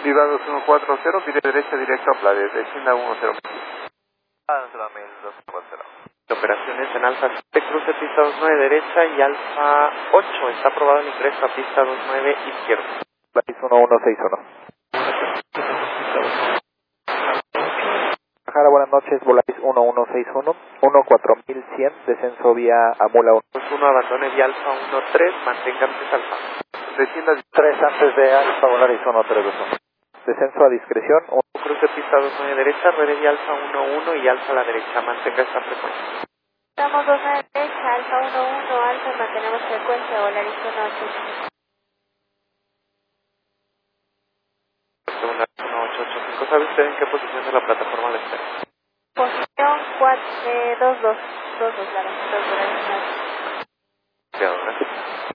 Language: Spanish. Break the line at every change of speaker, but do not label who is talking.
Viva 2140, diré derecha directo a Playa, descienda 10.
Operaciones en Alfa 7, cruce pista 29 derecha y Alfa 8, está aprobado el ingreso a pista 29 izquierda.
Volaris 1161. Guadalajara, buenas noches, Volaris 1161, 14100, descenso vía Amula 1.
1, abandone vía Alfa 13, mantenga antes Alfa.
Descienda
3 antes de Alfa, Volaris 131. Descenso a discreción,
cruce pista 29 derecha, ruede vía Alfa 11 y Alfa a la derecha, mantenga esta frecuencia.
Estamos 29 derecha, Alfa 11, Alfa, mantenemos frecuencia, Volaris 18.
1885, ¿sabe usted en qué posición de la plataforma le espera?
Posición 22, la verdad, Volaris 9.
Gracias.